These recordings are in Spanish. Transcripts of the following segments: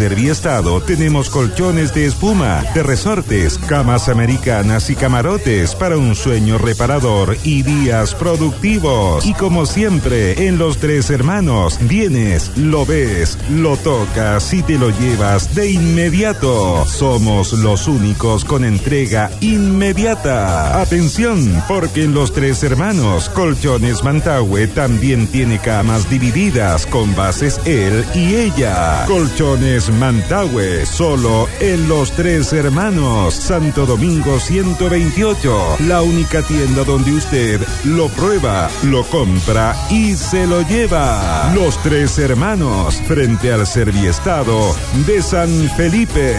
Serviestado tenemos colchones de espuma, de resortes, camas americanas y camarotes para un sueño reparador y días productivos. Y como siempre, en Los Tres Hermanos, vienes, lo ves, lo tocas y te lo llevas de inmediato. Somos los únicos con entrega inmediata. Atención, porque en Los Tres Hermanos, Colchones Mantagüe también tiene camas divididas con bases él y ella. Colchones Mantagüe, solo en Los Tres Hermanos, Santo Domingo 128, la única tienda donde usted lo prueba, lo compra y se lo lleva. Los Tres Hermanos, frente al Serviestado de San Felipe.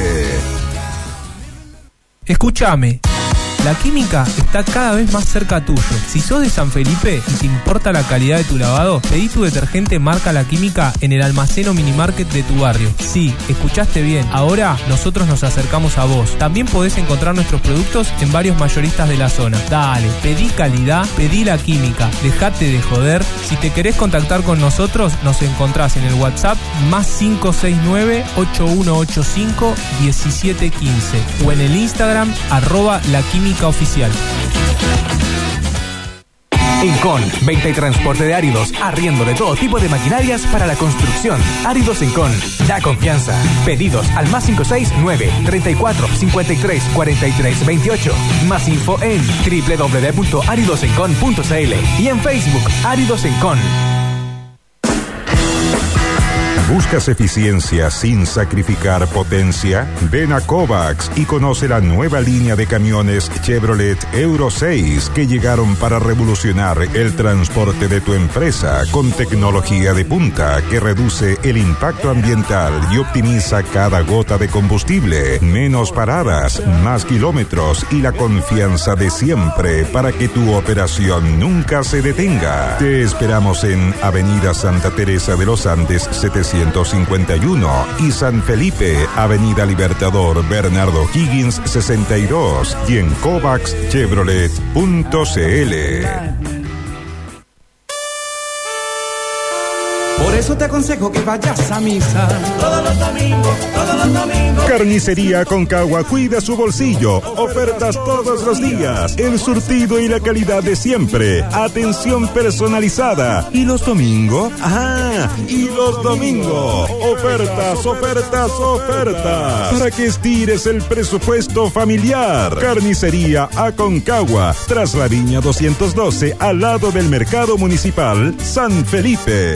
Escúchame. La Química está cada vez más cerca tuyo. Si sos de San Felipe y te importa la calidad de tu lavado, pedí tu detergente marca La Química en el almacén o minimarket de tu barrio. Sí, escuchaste bien. Ahora nosotros nos acercamos a vos. También podés encontrar nuestros productos en varios mayoristas de la zona. Dale, pedí calidad, pedí La Química. Dejate de joder. Si te querés contactar con nosotros, nos encontrás en el WhatsApp +569 8185 1715 o en el Instagram @laquímica oficial. Encon, venta y transporte de áridos, arriendo de todo tipo de maquinarias para la construcción. Áridos Encon, da confianza. Pedidos al +569 34 53 43 28. Más info en www.aridosencon.cl y en Facebook Áridos Encon. ¿Buscas eficiencia sin sacrificar potencia? Ven a Kovacs y conoce la nueva línea de camiones Chevrolet Euro 6 que llegaron para revolucionar el transporte de tu empresa con tecnología de punta que reduce el impacto ambiental y optimiza cada gota de combustible. Menos paradas, más kilómetros y la confianza de siempre para que tu operación nunca se detenga. Te esperamos en Avenida Santa Teresa de los Andes 751 y San Felipe, Avenida Libertador Bernardo Higgins 62 y en kovacschevrolet.cl. Por eso te aconsejo que vayas a misa todos los domingos, todos los domingos. Carnicería Aconcagua cuida su bolsillo. Ofertas todos los días. El surtido y la calidad de siempre. Atención personalizada. ¿Y los domingos? Y los domingos. Ofertas, ofertas, ofertas. Para que estires el presupuesto familiar. Carnicería Aconcagua. Tras la Viña 212, al lado del Mercado Municipal San Felipe.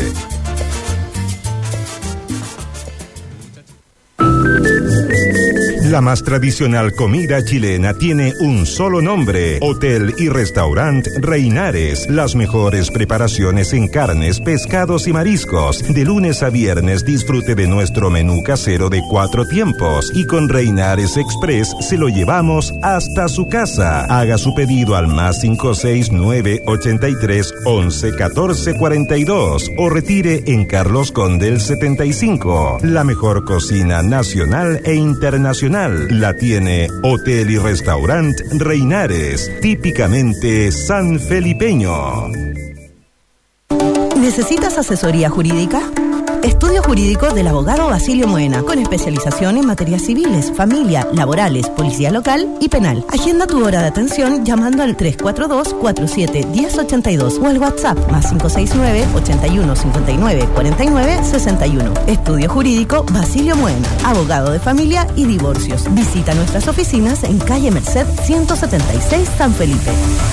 La más tradicional comida chilena tiene un solo nombre: Hotel y Restaurant Reinares. Las mejores preparaciones en carnes, pescados y mariscos. De lunes a viernes disfrute de nuestro menú casero de 4 tiempos. Y con Reinares Express se lo llevamos hasta su casa. Haga su pedido al +569 83 11 14 42 o retire en Carlos Condel 75. La mejor cocina nacional e internacional la tiene Hotel y Restaurant Reinares, típicamente sanfelipeño. ¿Necesitas asesoría jurídica? Estudio Jurídico del abogado Basilio Moena, con especialización en materias civiles, familia, laborales, policía local y penal. Agenda tu hora de atención llamando al 342-47-1082 o al WhatsApp +569 81 59 49 61. Estudio Jurídico Basilio Moena, abogado de familia y divorcios. Visita nuestras oficinas en calle Merced 176 San Felipe.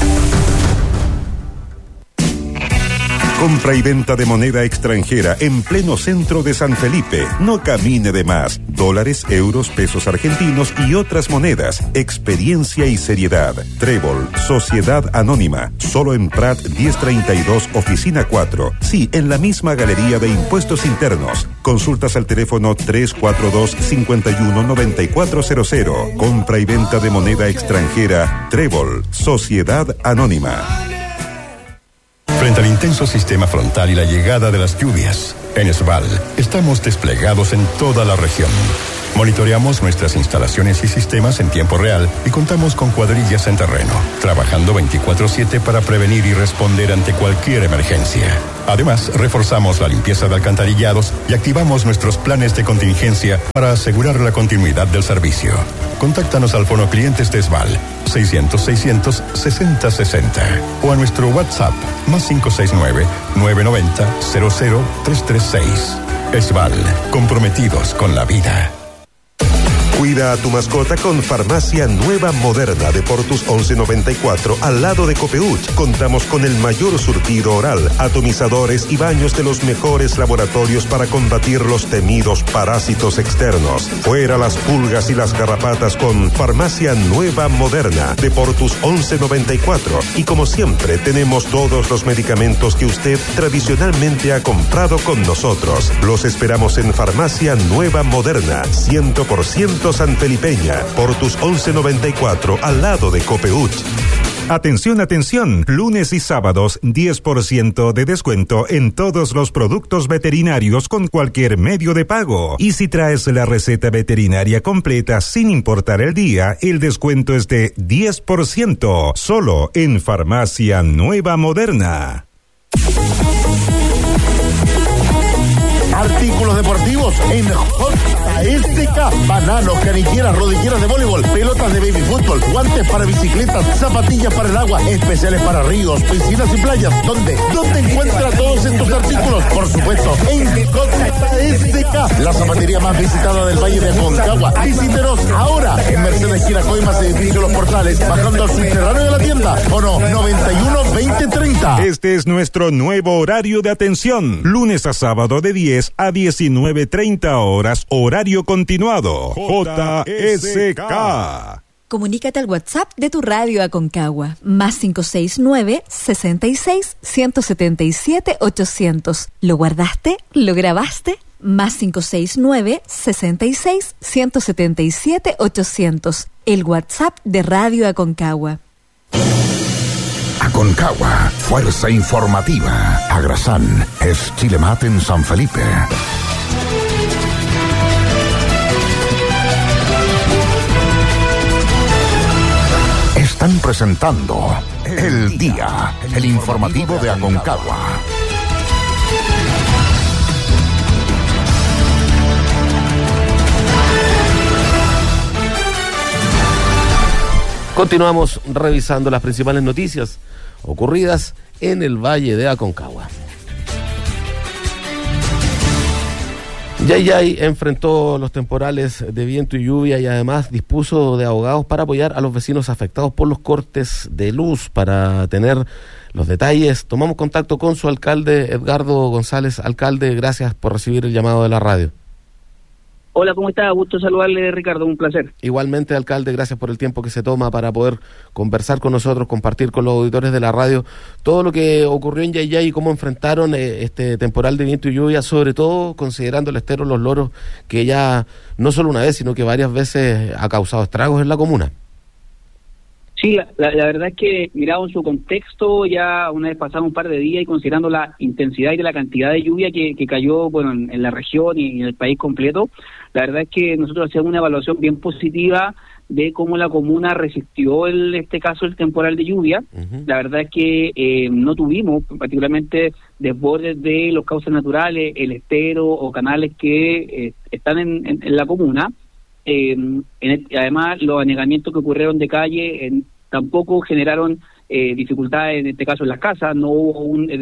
Compra y venta de moneda extranjera en pleno centro de San Felipe. No camine de más. Dólares, euros, pesos argentinos y otras monedas. Experiencia y seriedad. Trébol, Sociedad Anónima. Solo en Prat 1032, Oficina 4. Sí, en la misma Galería de Impuestos Internos. Consultas al teléfono 342-519400. Compra y venta de moneda extranjera. Trébol, Sociedad Anónima. Frente al intenso sistema frontal y la llegada de las lluvias, en Esval estamos desplegados en toda la región. Monitoreamos nuestras instalaciones y sistemas en tiempo real y contamos con cuadrillas en terreno, trabajando 24/7 para prevenir y responder ante cualquier emergencia. Además, reforzamos la limpieza de alcantarillados y activamos nuestros planes de contingencia para asegurar la continuidad del servicio. Contáctanos al Fono Clientes de ESVAL 600-600-6060 o a nuestro WhatsApp +569 990 00336. ESVAL, comprometidos con la vida. Cuida a tu mascota con Farmacia Nueva Moderna de Portus 1194 al lado de Copeuch. Contamos con el mayor surtido oral, atomizadores y baños de los mejores laboratorios para combatir los temidos parásitos externos. Fuera las pulgas y las garrapatas con Farmacia Nueva Moderna de Portus 1194. Y como siempre, tenemos todos los medicamentos que usted tradicionalmente ha comprado con nosotros. Los esperamos en Farmacia Nueva Moderna, 100% sanfelipeña, Portus 1194, al lado de Copeuch. Atención, atención, lunes y sábados 10% de descuento en todos los productos veterinarios con cualquier medio de pago. Y si traes la receta veterinaria completa sin importar el día, el descuento es de 10%, solo en Farmacia Nueva Moderna. Artículos deportivos en JSK. Bananos, canilleras, rodilleras de voleibol, pelotas de baby fútbol, guantes para bicicletas, zapatillas para el agua, especiales para ríos, piscinas y playas. ¿Dónde encuentra todos estos artículos? Por supuesto, en JSK, la zapatería más visitada del Valle de Aconcagua. Visítenos ahora en Mercedes Quiracoimas, edificio Los Portales, bajando al subterráneo de la tienda. Fono 91-2030. Este es nuestro nuevo horario de atención. Lunes a sábado de 10 a 19:30 horas, horario continuado. JSK. Comunícate al WhatsApp de tu radio Aconcagua, +569 66 177 800. ¿Lo guardaste? ¿Lo grabaste? +569 66 177 800. El WhatsApp de Radio Aconcagua. Aconcagua, fuerza informativa. Agrasán es Chilemat en San Felipe. Están presentando El Día, el informativo de Aconcagua. Continuamos revisando las principales noticias ocurridas en el Valle de Aconcagua. Yayay enfrentó los temporales de viento y lluvia y además dispuso de abogados para apoyar a los vecinos afectados por los cortes de luz. Para tener los detalles, tomamos contacto con su alcalde, Edgardo González. Alcalde, gracias por recibir el llamado de la radio. Hola, ¿cómo está? Gusto saludarle, Ricardo, un placer. Igualmente, alcalde, gracias por el tiempo que se toma para poder conversar con nosotros, compartir con los auditores de la radio todo lo que ocurrió en Yayay y cómo enfrentaron este temporal de viento y lluvia, sobre todo considerando el estero Los Loros, que ya no solo una vez, sino que varias veces ha causado estragos en la comuna. Sí, la verdad es que mirado en su contexto, ya una vez pasado un par de días y considerando la intensidad y la cantidad de lluvia que cayó en la región y en el país completo, la verdad es que nosotros hacemos una evaluación bien positiva de cómo la comuna resistió el temporal de lluvia. Uh-huh. La verdad es que no tuvimos particularmente desbordes de los cauces naturales, el estero o canales que están en la comuna. Además, los anegamientos que ocurrieron de calle tampoco generaron dificultades, en este caso en las casas. No hubo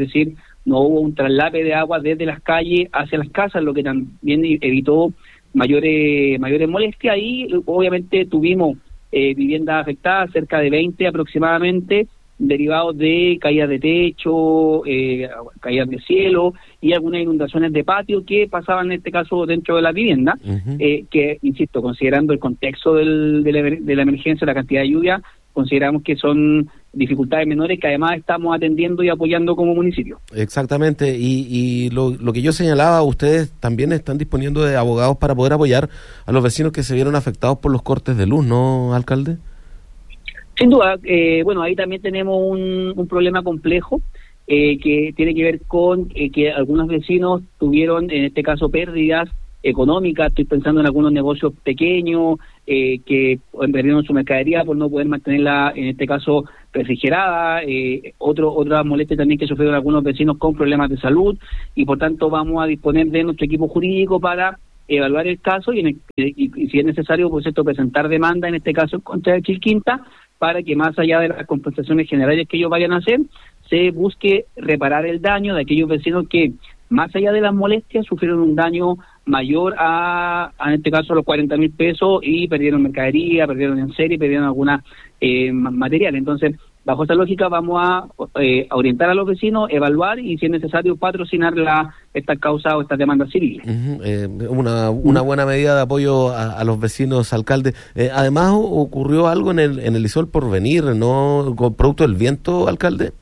un traslape de agua desde las calles hacia las casas, lo que también evitó mayores molestias. Y obviamente tuvimos viviendas afectadas, cerca de 20 aproximadamente, derivados de caídas de techo, caídas de cielo y algunas inundaciones de patio que pasaban en este caso dentro de la vivienda. Uh-huh. Que, insisto, considerando el contexto de la emergencia, la cantidad de lluvia, consideramos que son dificultades menores que además estamos atendiendo y apoyando como municipio. Exactamente, y lo que yo señalaba, ustedes también están disponiendo de abogados para poder apoyar a los vecinos que se vieron afectados por los cortes de luz, ¿no, alcalde? Sin duda, ahí también tenemos un problema complejo que tiene que ver con que algunos vecinos tuvieron, en este caso, pérdidas económica. Estoy pensando en algunos negocios pequeños que perdieron su mercadería por no poder mantenerla, en este caso, refrigerada. Otra molestia también que sufrieron algunos vecinos con problemas de salud, y por tanto vamos a disponer de nuestro equipo jurídico para evaluar el caso y si es necesario, por cierto, presentar demanda, en este caso en contra de Chilquinta, para que más allá de las compensaciones generales que ellos vayan a hacer, se busque reparar el daño de aquellos vecinos que, más allá de las molestias, sufrieron un daño mayor en este caso, a los 40.000 pesos, y perdieron mercadería, perdieron en serie, perdieron alguna material. Entonces, bajo esta lógica, vamos a orientar a los vecinos, evaluar y, si es necesario, patrocinar esta causa o estas demandas civiles. Una buena medida de apoyo a los vecinos, alcalde. Además, ocurrió algo en el Liceo del Porvenir, ¿no? Producto del viento, alcalde.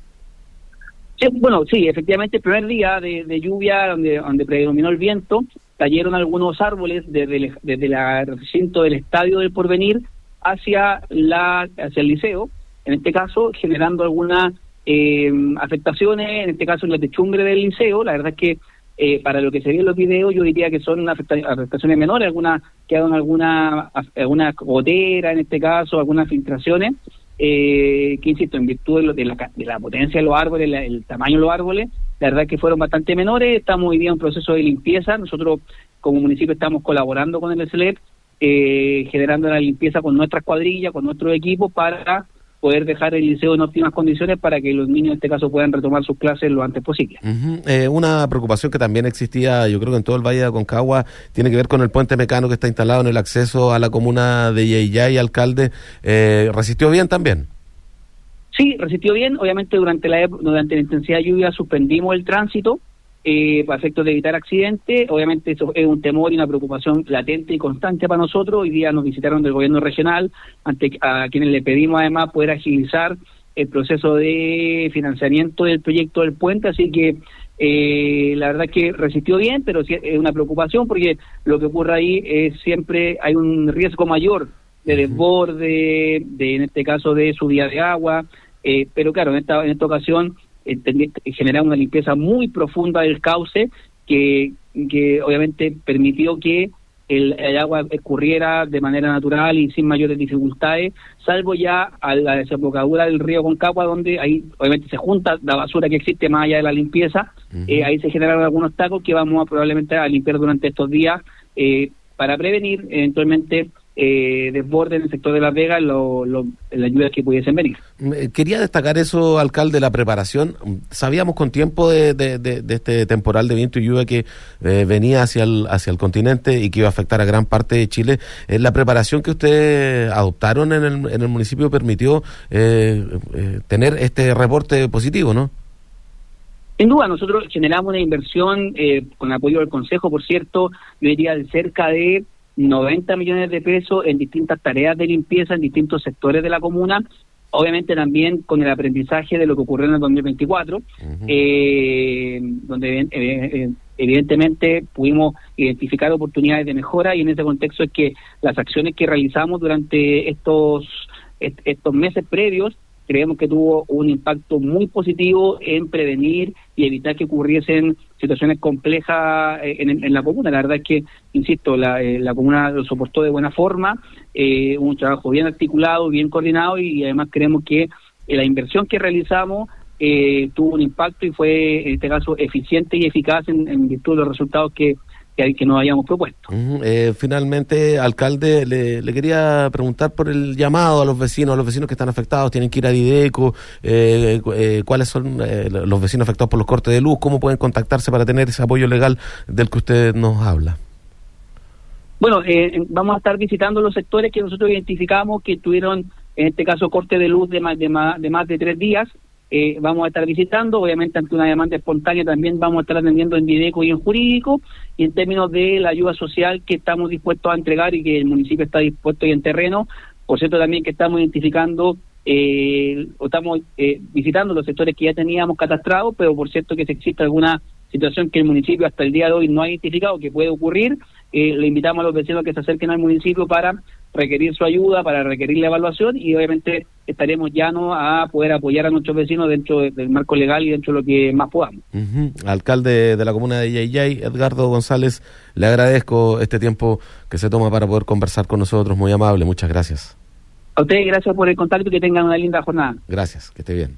Sí, efectivamente, el primer día de lluvia, donde predominó el viento, cayeron algunos árboles desde el recinto del Estadio del Porvenir hacia el liceo, en este caso generando algunas afectaciones, en este caso en la techumbre del liceo. La verdad es que para lo que se ve en los videos, yo diría que son afectaciones menores, quedaron alguna gotera, en este caso, algunas filtraciones, que insisto, en virtud de la potencia de los árboles, el tamaño de los árboles, la verdad es que fueron bastante menores. Estamos hoy día en un proceso de limpieza. Nosotros como municipio estamos colaborando con el SLEP, generando la limpieza con nuestras cuadrillas, con nuestros equipos, para poder dejar el liceo en óptimas condiciones para que los niños en este caso puedan retomar sus clases lo antes posible. Una preocupación que también existía, yo creo que en todo el Valle de Aconcagua, tiene que ver con el puente Mecano que está instalado en el acceso a la comuna de Yayay, alcalde. ¿Resistió bien también? Sí, resistió bien. Obviamente durante la intensidad de lluvia suspendimos el tránsito para efectos de evitar accidentes. Obviamente eso es un temor y una preocupación latente y constante para nosotros. Hoy día nos visitaron del gobierno regional, a quienes le pedimos además poder agilizar el proceso de financiamiento del proyecto del puente, así que la verdad es que resistió bien, pero sí es una preocupación porque lo que ocurre ahí es siempre hay un riesgo mayor de desborde, en este caso de subida de agua, pero claro, en esta ocasión generar una limpieza muy profunda del cauce que obviamente permitió que el agua escurriera de manera natural y sin mayores dificultades, salvo ya a la desembocadura del río Aconcagua, donde ahí obviamente se junta la basura que existe más allá de la limpieza. Ahí se generaron algunos tacos que vamos probablemente a limpiar durante estos días para prevenir eventualmente desborde en el sector de Las Vegas, las lluvias que pudiesen venir. Quería destacar eso, alcalde, la preparación. Sabíamos con tiempo de este temporal de viento y lluvia que venía hacia el continente y que iba a afectar a gran parte de Chile. La preparación que ustedes adoptaron en el municipio permitió tener este reporte positivo, ¿no? Sin duda, nosotros generamos una inversión con apoyo del Consejo, por cierto, yo diría de cerca de 90 millones de pesos en distintas tareas de limpieza en distintos sectores de la comuna, obviamente también con el aprendizaje de lo que ocurrió en el 2024, donde evidentemente pudimos identificar oportunidades de mejora, y en ese contexto es que las acciones que realizamos durante estos meses previos creemos que tuvo un impacto muy positivo en prevenir y evitar que ocurriesen situaciones complejas en la comuna. La verdad es que, insisto, la comuna lo soportó de buena forma, un trabajo bien articulado, bien coordinado, y además creemos que la inversión que realizamos tuvo un impacto y fue, en este caso, eficiente y eficaz en virtud de los resultados que nos habíamos propuesto. Finalmente, alcalde, le quería preguntar por el llamado a los vecinos que están afectados, tienen que ir a Dideco, cuáles son los vecinos afectados por los cortes de luz, cómo pueden contactarse para tener ese apoyo legal del que usted nos habla. Bueno, vamos a estar visitando los sectores que nosotros identificamos que tuvieron, en este caso, corte de luz de más de 3 días. Vamos a estar visitando, obviamente ante una demanda espontánea también vamos a estar atendiendo en Dideco y en Jurídico, y en términos de la ayuda social que estamos dispuestos a entregar y que el municipio está dispuesto y en terreno, por cierto también que estamos identificando o estamos visitando los sectores que ya teníamos catastrados, pero por cierto que si existe alguna situación que el municipio hasta el día de hoy no ha identificado que puede ocurrir, le invitamos a los vecinos que se acerquen al municipio para requerir su ayuda, para requerir la evaluación, y obviamente estaremos llanos a poder apoyar a nuestros vecinos dentro del marco legal y dentro de lo que más podamos. Alcalde de la comuna de Yayay, Edgardo González, le agradezco este tiempo que se toma para poder conversar con nosotros, muy amable, muchas gracias. A ustedes gracias por el contacto y que tengan una linda jornada. Gracias, que esté bien.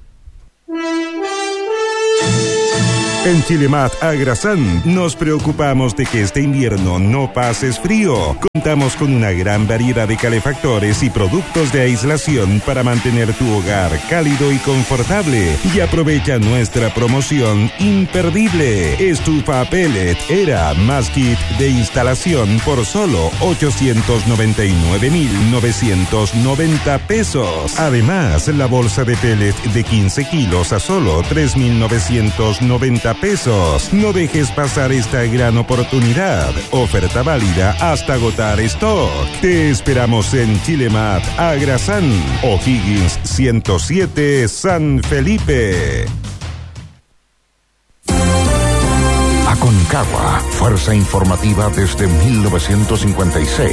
En Chilemat Agrasán nos preocupamos de que este invierno no pases frío. Contamos con una gran variedad de calefactores y productos de aislación para mantener tu hogar cálido y confortable. Y aprovecha nuestra promoción imperdible. Estufa pellet Era más kit de instalación por solo 899.990 pesos. Además, la bolsa de pellet de 15 kilos a solo 3.990 pesos. No dejes pasar esta gran oportunidad. Oferta válida hasta agotar stock. Te esperamos en Chilemat Agrasán, O'Higgins 107, San Felipe. Aconcagua, fuerza informativa desde 1956.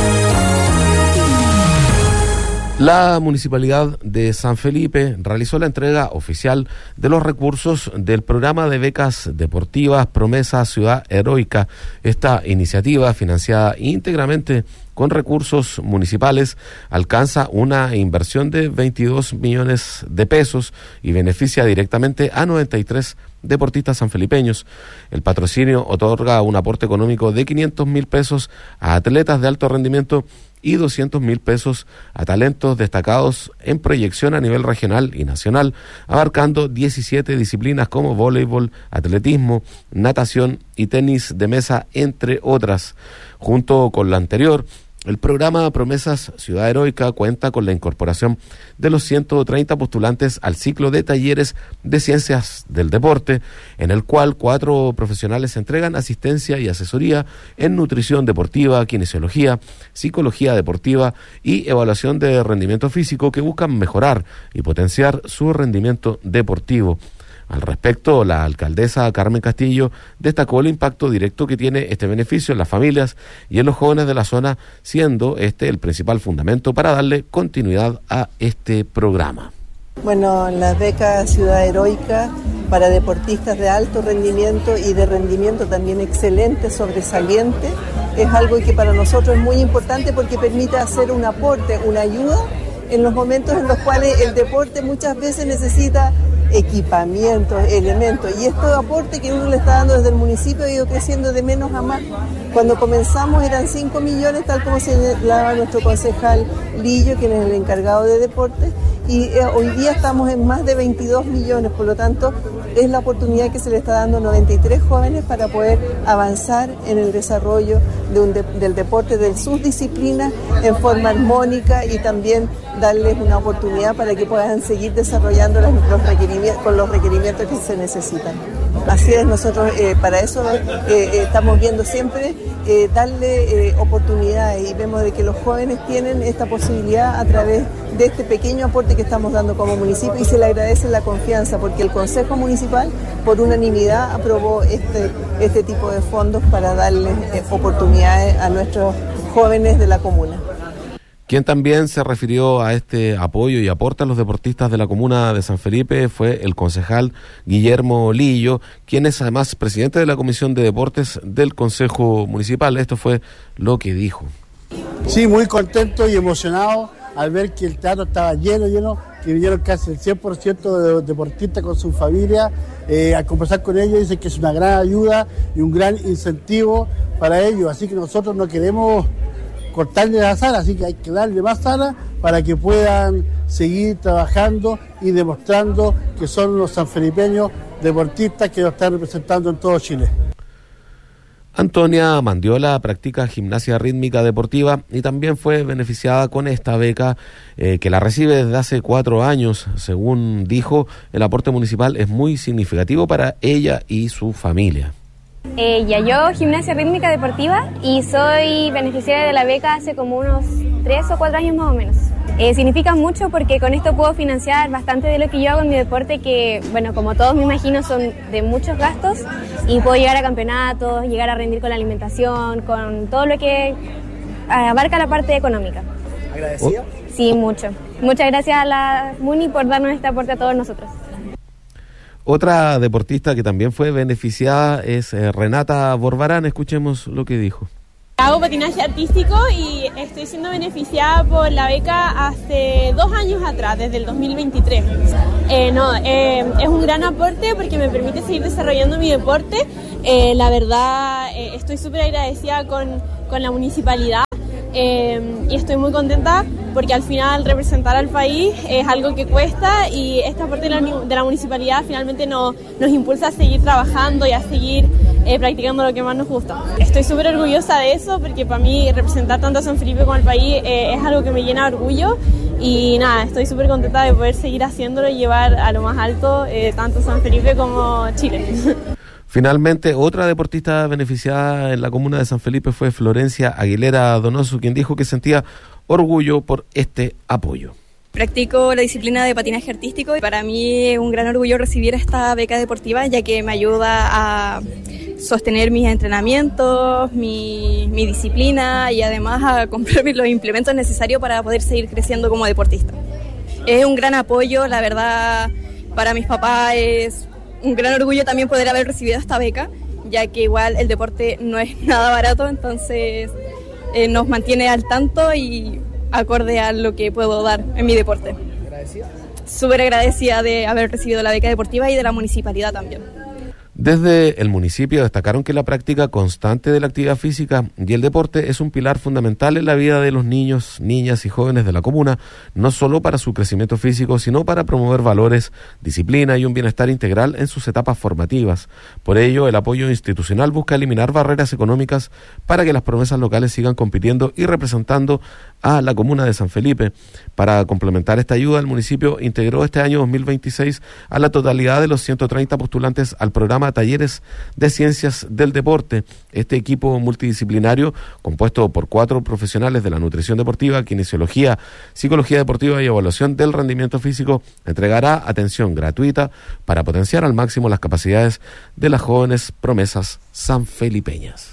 La Municipalidad de San Felipe realizó la entrega oficial de los recursos del programa de becas deportivas Promesa Ciudad Heroica. Esta iniciativa, financiada íntegramente con recursos municipales, alcanza una inversión de 22 millones de pesos y beneficia directamente a 93 deportistas sanfelipeños. El patrocinio otorga un aporte económico de 500.000 pesos a atletas de alto rendimiento y 200.000 pesos a talentos destacados en proyección a nivel regional y nacional, abarcando 17 disciplinas como voleibol, atletismo, natación y tenis de mesa, entre otras. Junto con lo anterior, el programa Promesas Ciudad Heroica cuenta con la incorporación de los 130 postulantes al ciclo de talleres de ciencias del deporte, en el cual 4 profesionales entregan asistencia y asesoría en nutrición deportiva, kinesiología, psicología deportiva y evaluación de rendimiento físico, que buscan mejorar y potenciar su rendimiento deportivo. Al respecto, la alcaldesa Carmen Castillo destacó el impacto directo que tiene este beneficio en las familias y en los jóvenes de la zona, siendo este el principal fundamento para darle continuidad a este programa. Bueno, las becas Ciudad Heroica para deportistas de alto rendimiento y de rendimiento también excelente, sobresaliente, es algo que para nosotros es muy importante porque permite hacer un aporte, una ayuda en los momentos en los cuales el deporte muchas veces necesita equipamientos, elementos, y estos aportes que uno le está dando desde el municipio ha ido creciendo de menos a más. Cuando comenzamos eran 5 millones, tal como señalaba nuestro concejal Lillo, quien es el encargado de deportes, y hoy día estamos en más de 22 millones, por lo tanto es la oportunidad que se le está dando a 93 jóvenes para poder avanzar en el desarrollo del deporte, de sus disciplinas en forma armónica, y también darles una oportunidad para que puedan seguir desarrollando con los requerimientos que se necesitan. Así es, nosotros para eso estamos viendo siempre darle oportunidades, y vemos de que los jóvenes tienen esta posibilidad a través de este pequeño aporte que estamos dando como municipio, y se le agradece la confianza porque el Consejo Municipal por unanimidad aprobó este tipo de fondos para darles oportunidades a nuestros jóvenes de la comuna. Quien también se refirió a este apoyo y aporte a los deportistas de la comuna de San Felipe fue el concejal Guillermo Lillo, quien es además presidente de la Comisión de Deportes del Consejo Municipal. Esto fue lo que dijo. Sí, muy contento y emocionado al ver que el teatro estaba lleno, que vinieron casi el 100% de deportistas con su familia. Al conversar con ellos dicen que es una gran ayuda y un gran incentivo para ellos, así que nosotros no queremos cortarle la sala, así que hay que darle más sala para que puedan seguir trabajando y demostrando que son los sanfelipeños deportistas que nos están representando en todo Chile. Antonia Mandiola practica gimnasia rítmica deportiva y también fue beneficiada con esta beca que la recibe desde hace 4 años. Según dijo, el aporte municipal es muy significativo para ella y su familia. Yo gimnasia rítmica deportiva y soy beneficiaria de la beca hace como unos 3 o 4 años más o menos. Significa mucho porque con esto puedo financiar bastante de lo que yo hago en mi deporte, que bueno, como todos me imagino son de muchos gastos, y puedo llegar a campeonatos, llegar a rendir con la alimentación, con todo lo que abarca la parte económica. ¿Agradecida? Sí, mucho. Muchas gracias a la MUNI por darnos este aporte a todos nosotros. Otra deportista que también fue beneficiada es Renata Borbarán. Escuchemos lo que dijo. Hago patinaje artístico y estoy siendo beneficiada por la beca hace 2 años atrás, desde el 2023. Es un gran aporte porque me permite seguir desarrollando mi deporte. La verdad, estoy súper agradecida con la municipalidad y estoy muy contenta porque al final representar al país es algo que cuesta y este aporte de la municipalidad finalmente nos impulsa a seguir trabajando y a seguir practicando lo que más nos gusta. Estoy súper orgullosa de eso porque para mí representar tanto a San Felipe como al país es algo que me llena de orgullo y nada, estoy súper contenta de poder seguir haciéndolo y llevar a lo más alto tanto San Felipe como Chile. Finalmente, otra deportista beneficiada en la comuna de San Felipe fue Florencia Aguilera Donoso, quien dijo que sentía orgullo por este apoyo. Practico la disciplina de patinaje artístico y para mí es un gran orgullo recibir esta beca deportiva, ya que me ayuda a sostener mis entrenamientos, mi disciplina y además a comprarme los implementos necesarios para poder seguir creciendo como deportista. Es un gran apoyo, la verdad, para mis papás es un gran orgullo también poder haber recibido esta beca, ya que igual el deporte no es nada barato, entonces nos mantiene al tanto y acorde a lo que puedo dar en mi deporte. ¿Agradecida? Súper agradecida de haber recibido la beca deportiva y de la municipalidad también. Desde el municipio destacaron que la práctica constante de la actividad física y el deporte es un pilar fundamental en la vida de los niños, niñas y jóvenes de la comuna, no solo para su crecimiento físico, sino para promover valores, disciplina y un bienestar integral en sus etapas formativas. Por ello, el apoyo institucional busca eliminar barreras económicas para que las promesas locales sigan compitiendo y representando a la comuna de San Felipe. Para complementar esta ayuda, el municipio integró este año 2026 a la totalidad de los 130 postulantes al programa Talleres de Ciencias del Deporte. Este equipo multidisciplinario, compuesto por 4 profesionales de la nutrición deportiva, kinesiología, psicología deportiva y evaluación del rendimiento físico, entregará atención gratuita para potenciar al máximo las capacidades de las jóvenes promesas sanfelipeñas.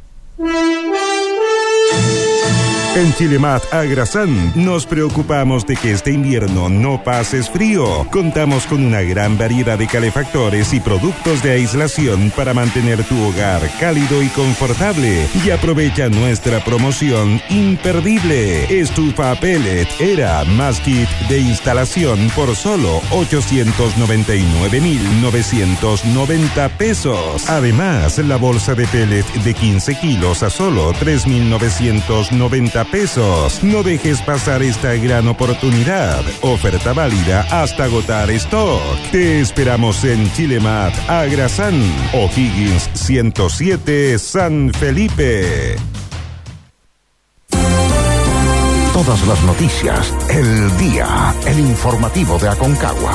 En Chilemat Agrasan nos preocupamos de que este invierno no pases frío. Contamos con una gran variedad de calefactores y productos de aislación para mantener tu hogar cálido y confortable. Y aprovecha nuestra promoción imperdible. Estufa pellet Era más kit de instalación por solo 899.990 pesos. Además, la bolsa de pellet de 15 kilos a solo 3.990 pesos. No dejes pasar esta gran oportunidad. Oferta válida hasta agotar stock. Te esperamos en Chilemat Agrasan, O'Higgins 107, San Felipe. Todas las noticias, el día, el informativo de Aconcagua.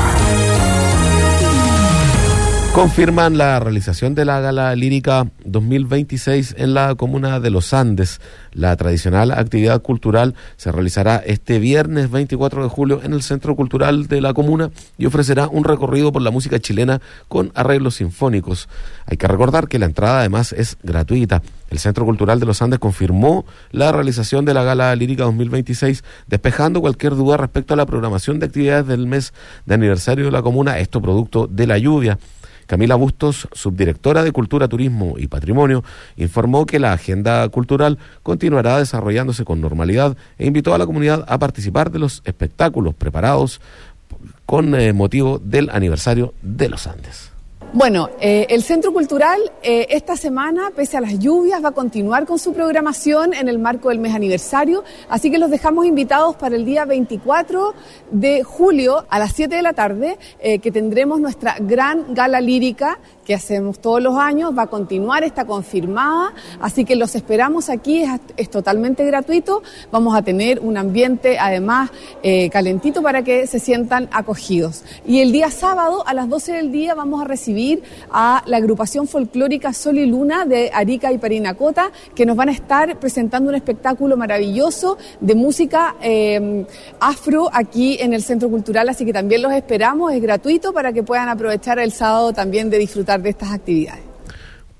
Confirman la realización de la Gala Lírica 2026 en la comuna de Los Andes. La tradicional actividad cultural se realizará este viernes 24 de julio en el Centro Cultural de la comuna y ofrecerá un recorrido por la música chilena con arreglos sinfónicos. Hay que recordar que la entrada además es gratuita. El Centro Cultural de Los Andes confirmó la realización de la Gala Lírica 2026, despejando cualquier duda respecto a la programación de actividades del mes de aniversario de la comuna, esto producto de la lluvia. Camila Bustos, subdirectora de Cultura, Turismo y Patrimonio, informó que la agenda cultural continuará desarrollándose con normalidad e invitó a la comunidad a participar de los espectáculos preparados con motivo del aniversario de los Andes. Bueno, el Centro Cultural esta semana, pese a las lluvias, va a continuar con su programación en el marco del mes aniversario, así que los dejamos invitados para el día 24 de julio a las 7 de la tarde, que tendremos nuestra gran gala lírica que hacemos todos los años, va a continuar, está confirmada, así que los esperamos aquí, es totalmente gratuito, vamos a tener un ambiente además calentito para que se sientan acogidos. Y el día sábado a las 12 del día vamos a recibir a la agrupación folclórica Sol y Luna de Arica y Parinacota, que nos van a estar presentando un espectáculo maravilloso de música afro aquí en el Centro Cultural, así que también los esperamos, es gratuito para que puedan aprovechar el sábado también de disfrutar de estas actividades.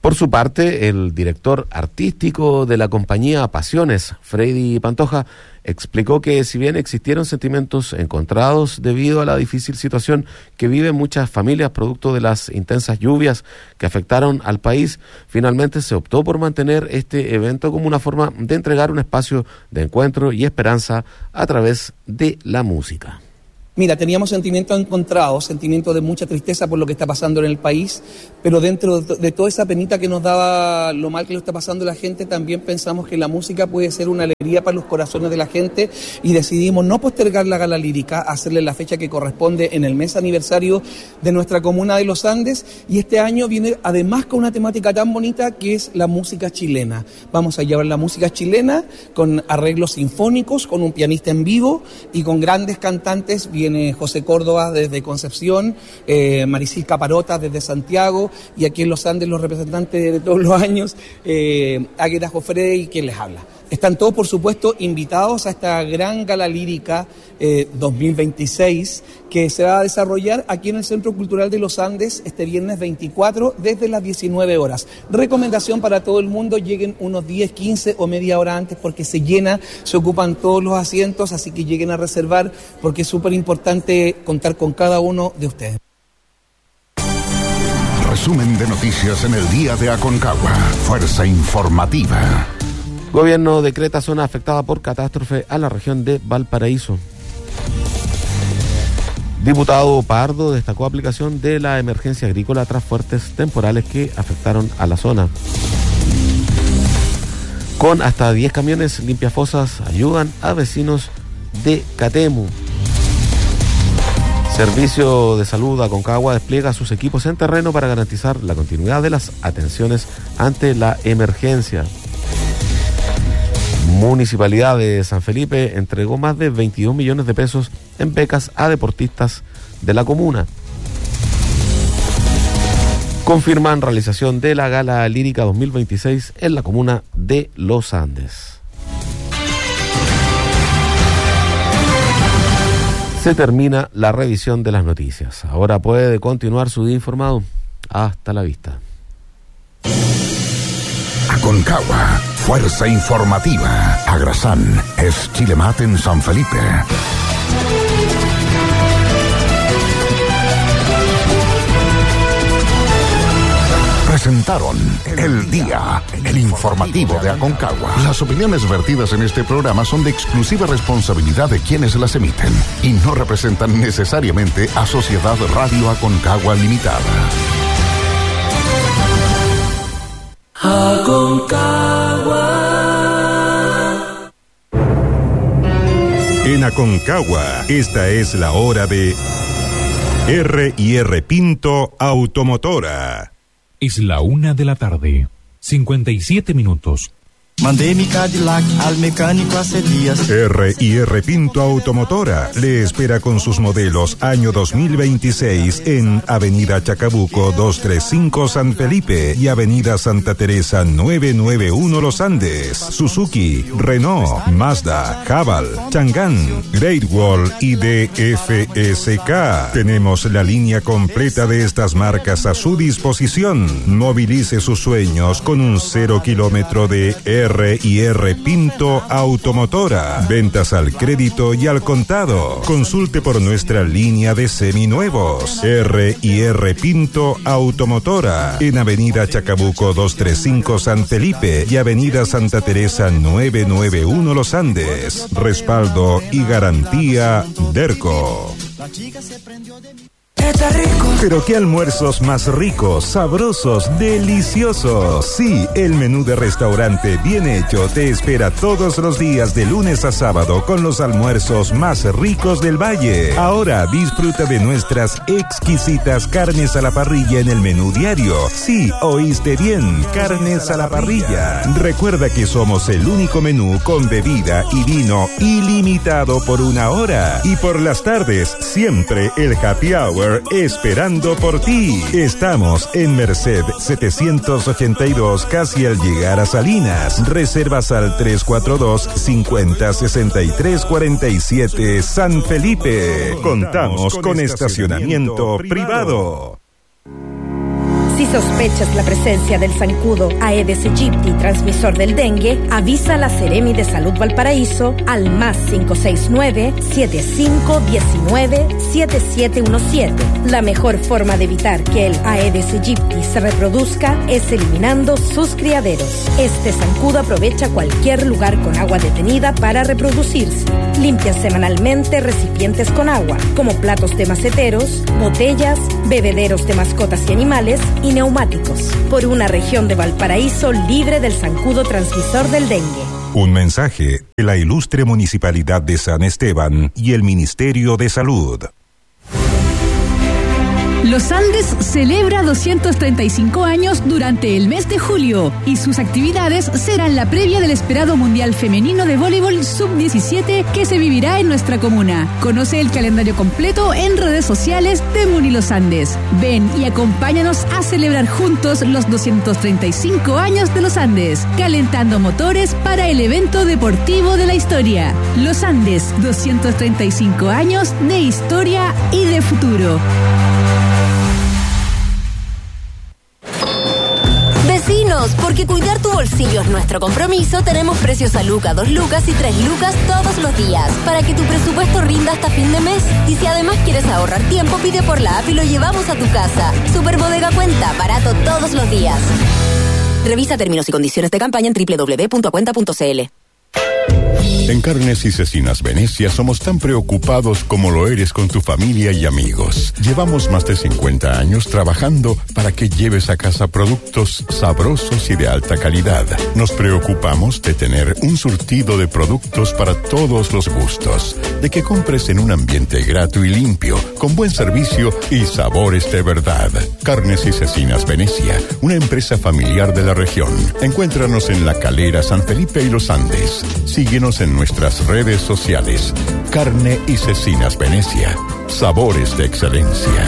Por su parte, el director artístico de la compañía Pasiones, Freddy Pantoja, explicó que si bien existieron sentimientos encontrados debido a la difícil situación que viven muchas familias producto de las intensas lluvias que afectaron al país, finalmente se optó por mantener este evento como una forma de entregar un espacio de encuentro y esperanza a través de la música. Mira, teníamos sentimientos encontrados, sentimientos de mucha tristeza por lo que está pasando en el país, pero dentro de toda esa penita que nos daba lo mal que lo está pasando la gente, también pensamos que la música puede ser una alegría para los corazones de la gente y decidimos no postergar la gala lírica, hacerle la fecha que corresponde en el mes aniversario de nuestra comuna de Los Andes, y este año viene además con una temática tan bonita que es la música chilena. Vamos a llevar la música chilena con arreglos sinfónicos, con un pianista en vivo y con grandes cantantes. Viene José Córdoba desde Concepción, Marisil Caparota desde Santiago, y aquí en Los Andes los representantes de todos los años, Águeda Jofré y quien les habla. Están todos, por supuesto, invitados a esta gran gala lírica 2026 que se va a desarrollar aquí en el Centro Cultural de Los Andes este viernes 24 desde las 19 horas. Recomendación para todo el mundo, lleguen unos 10, 15 o media hora antes porque se llena, se ocupan todos los asientos, así que lleguen a reservar porque es súper importante contar con cada uno de ustedes. Resumen de noticias en el día de Aconcagua. Fuerza informativa. Gobierno decreta zona afectada por catástrofe a la región de Valparaíso. Diputado Pardo destacó aplicación de la emergencia agrícola tras fuertes temporales que afectaron a la zona. Con hasta 10 camiones limpiafosas ayudan a vecinos de Catemu. Servicio de Salud Aconcagua despliega sus equipos en terreno para garantizar la continuidad de las atenciones ante la emergencia. Municipalidad de San Felipe entregó más de 22 millones de pesos en becas a deportistas de la comuna. Confirman realización de la Gala Lírica 2026 en la comuna de Los Andes. Se termina la revisión de las noticias. Ahora puede continuar su día informado. Hasta la vista. Aconcagua, fuerza informativa. Agrasán es Chilemat en San Felipe. Presentaron El Día, el informativo de Aconcagua. Las opiniones vertidas en este programa son de exclusiva responsabilidad de quienes las emiten y no representan necesariamente a Sociedad Radio Aconcagua Limitada. Aconcagua. En Aconcagua, esta es la hora de R&R Pinto Automotora. Es la 1 de la tarde, 57 minutos. Mandé mi Cadillac al mecánico hace días. R&R Pinto Automotora le espera con sus modelos año 2026 en Avenida Chacabuco 235 San Felipe y Avenida Santa Teresa 991 Los Andes. Suzuki, Renault, Mazda, Haval, Chang'an, Great Wall y DFSK. Tenemos la línea completa de estas marcas a su disposición. Movilice sus sueños con un 0 kilómetro de R&R Pinto Automotora. Ventas al crédito y al contado. Consulte por nuestra línea de seminuevos. R&R Pinto Automotora. En Avenida Chacabuco 235 San Felipe y Avenida Santa Teresa 991 Los Andes. Respaldo y garantía Derco. Pero qué almuerzos más ricos, sabrosos, deliciosos. Sí, el menú de restaurante Bien Hecho te espera todos los días de lunes a sábado con los almuerzos más ricos del valle. Ahora disfruta de nuestras exquisitas carnes a la parrilla en el menú diario. Sí, oíste bien, carnes a la parrilla. Recuerda que somos el único menú con bebida y vino ilimitado por 1 hora. Y por las tardes, siempre el happy hour esperando por ti. Estamos en Merced 782, casi al llegar a Salinas. Reservas al 342-50-63-47 San Felipe. Contamos con estacionamiento privado. Si sospechas la presencia del zancudo Aedes aegypti, transmisor del dengue, avisa a la Seremi de Salud Valparaíso al +569 7519 7717. La mejor forma de evitar que el Aedes aegypti se reproduzca es eliminando sus criaderos. Este zancudo aprovecha cualquier lugar con agua detenida para reproducirse. Limpia semanalmente recipientes con agua, como platos de maceteros, botellas, bebederos de mascotas y animales y neumáticos, por una región de Valparaíso libre del zancudo transmisor del dengue. Un mensaje de la ilustre Municipalidad de San Esteban y el Ministerio de Salud. Los Andes celebra 235 años durante el mes de julio y sus actividades serán la previa del esperado Mundial Femenino de Voleibol Sub-17 que se vivirá en nuestra comuna. Conoce el calendario completo en redes sociales de Muni Los Andes. Ven y acompáñanos a celebrar juntos los 235 años de Los Andes, calentando motores para el evento deportivo de la historia. Los Andes, 235 años de historia y de futuro. Vecinos, porque cuidar tu bolsillo es nuestro compromiso, tenemos precios a Luca, 2 lucas y 3 lucas todos los días, para que tu presupuesto rinda hasta fin de mes. Y si además quieres ahorrar tiempo, pide por la app y lo llevamos a tu casa. Superbodega Cuenta, barato todos los días. Revisa términos y condiciones de campaña en www.acuenta.cl. En Carnes y Cecinas Venecia somos tan preocupados como lo eres con tu familia y amigos. Llevamos más de 50 años trabajando para que lleves a casa productos sabrosos y de alta calidad. Nos preocupamos de tener un surtido de productos para todos los gustos, de que compres en un ambiente grato y limpio, con buen servicio y sabores de verdad. Carnes y Cecinas Venecia, una empresa familiar de la región. Encuéntranos en La Calera, San Felipe y Los Andes. Síguenos en nuestras redes sociales. Carne y Cecinas Venecia. Sabores de excelencia.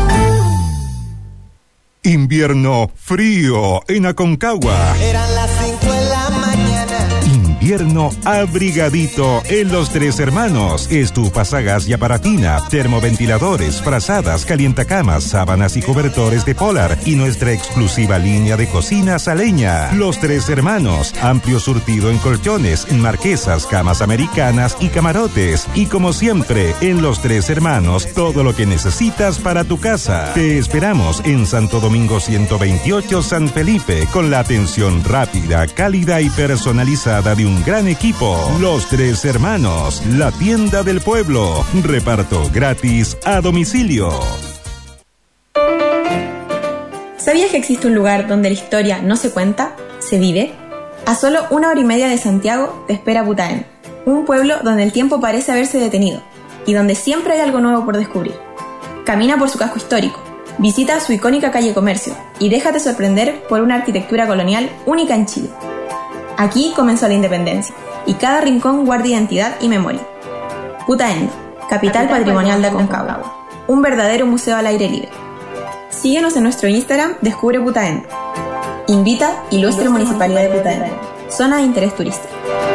Invierno frío en Aconcagua. Eran las 5 de la mañana. Invierno abrigadito en Los Tres Hermanos. Estufas a gas y aparatina, termoventiladores, frazadas, calientacamas, sábanas y cobertores de Polar y nuestra exclusiva línea de cocinas a leña. Los Tres Hermanos, amplio surtido en colchones, marquesas, camas americanas y camarotes. Y como siempre, en Los Tres Hermanos, todo lo que necesitas para tu casa. Te esperamos en Santo Domingo 128 San Felipe, con la atención rápida, cálida y personalizada de un gran equipo. Los Tres Hermanos, la tienda del pueblo. Reparto gratis a domicilio. ¿Sabías que existe un lugar donde la historia no se cuenta, se vive? A solo 1 hora y media de Santiago te espera Putaén, un pueblo donde el tiempo parece haberse detenido y donde siempre hay algo nuevo por descubrir. Camina por su casco histórico, visita su icónica calle Comercio y déjate sorprender por una arquitectura colonial única en Chile. Aquí comenzó la independencia y cada rincón guarda identidad y memoria. Putaendo, capital patrimonial de Aconcagua, un verdadero museo al aire libre. Síguenos en nuestro Instagram, Descubre Putaendo. Invita Ilustre Municipalidad de Putaendo, zona de interés turístico.